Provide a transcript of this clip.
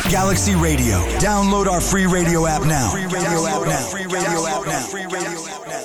Galaxy Radio. Download our free radio app now. Free radio app now. Free radio app now. Free radio app now.